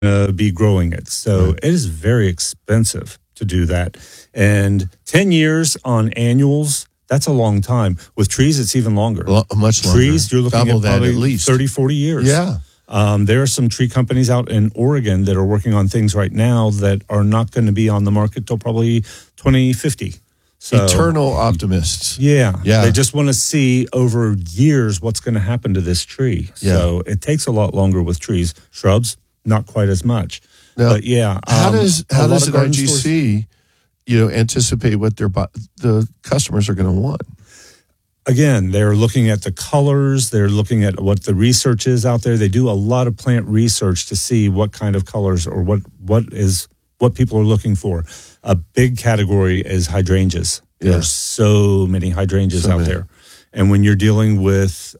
be growing it. So it is very expensive to do that. And 10 years on annuals, that's a long time. With trees, it's even longer. Much longer. Trees, you're looking Double at that probably at least. 30, 40 years. Yeah. There are some tree companies out in Oregon that are working on things right now that are not going to be on the market till probably 2050. So, eternal optimists. Yeah. Yeah. They just want to see over years what's going to happen to this tree. Yeah. So it takes a lot longer with trees. Shrubs, not quite as much. Now, but yeah. How does an garden IGC, anticipate what the customers are going to want? Again, they're looking at the colors. They're looking at what the research is out there. They do a lot of plant research to see what kind of colors or what people are looking for. A big category is hydrangeas. Yeah. There's so many hydrangeas out there. And when you're dealing with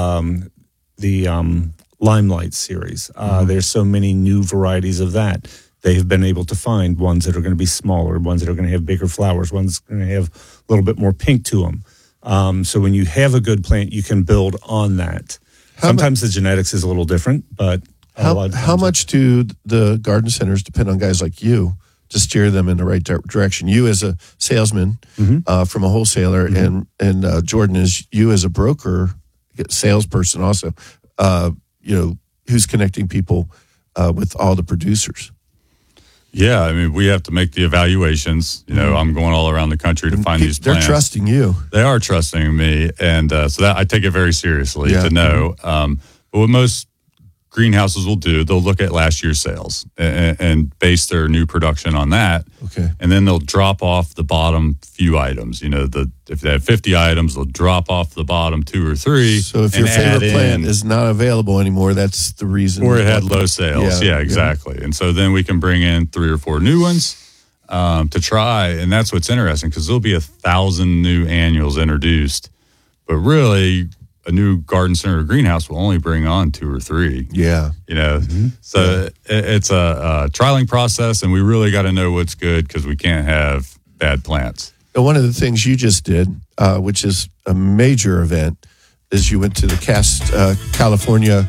the Limelight series, there's so many new varieties of that. They have been able to find ones that are going to be smaller, ones that are going to have bigger flowers, ones that are going to have a little bit more pink to them. So when you have a good plant, you can build on that. Sometimes the genetics is a little different, but how much do the garden centers depend on guys like you to steer them in the right direction? You as a salesman from a wholesaler, and Jordan is you as a broker, salesperson also, who's connecting people with all the producers. Yeah, I mean, we have to make the evaluations. I'm going all around the country to find these plants. They're trusting you. They are trusting me, and so that I take it very seriously to know. But what most greenhouses will do, they'll look at last year's sales and base their new production on that. Okay. And then they'll drop off the bottom few items. If they have 50 items, they'll drop off the bottom 2 or 3. So if your favorite plant is not available anymore, that's the reason. Or it had low sales. Yeah, exactly. And so then we can bring in 3 or 4 new ones to try. And that's what's interesting, because there'll be 1,000 new annuals introduced. But really, a new garden center or greenhouse will only bring on 2 or 3. Yeah. So it's a trialing process, and we really got to know what's good, because we can't have bad plants. And one of the things you just did, which is a major event, is you went to the California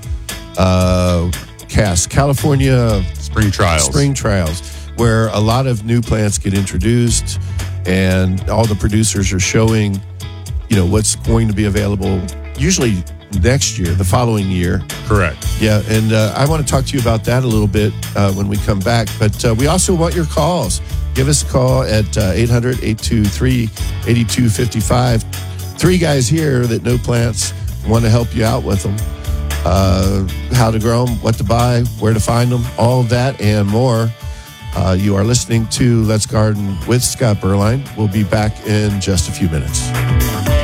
Spring Trials, where a lot of new plants get introduced, and all the producers are showing, what's going to be available usually next year, the following year. Correct. Yeah, and I want to talk to you about that a little bit when we come back. But we also want your calls. Give us a call at 800-823-8255. 3 guys here that know plants, want to help you out with them. How to grow them, what to buy, where to find them, all of that and more. You are listening to Let's Garden with Scott Berline. We'll be back in just a few minutes.